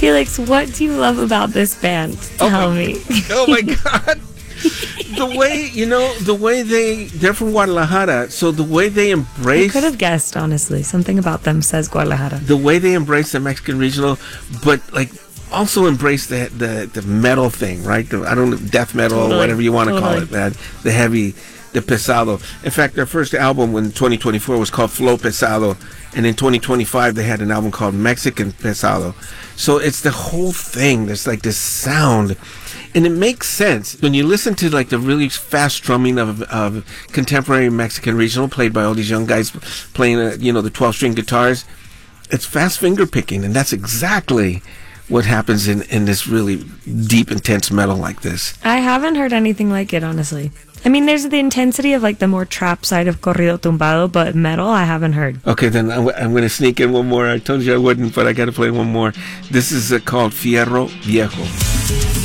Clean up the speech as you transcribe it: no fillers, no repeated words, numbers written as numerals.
Felix, what do you love about this band? Tell me. Oh my God. The way they're from Guadalajara, so the way they I embrace... could have guessed, honestly. Something about them says Guadalajara. The way they embrace the Mexican regional, but like also embrace the metal thing, right? Death metal, Totally. or whatever you want to call it, man. The heavy, the pesado. In fact, their first album in 2024 was called Flow Pesado, and in 2025 they had an album called Mexican Pesado. So it's the whole thing. There's like this sound, and it makes sense when you listen to like the really fast strumming of contemporary Mexican regional played by all these young guys playing the 12-string guitars. It's fast finger picking, and that's exactly what happens in this really deep, intense metal like this. I haven't heard anything like it, honestly. I mean, there's the intensity of like the more trap side of Corrido Tumbado, but metal I haven't heard. Okay, then I'm going to sneak in one more. I told you I wouldn't, but I got to play one more. This is called Fierro Viejo.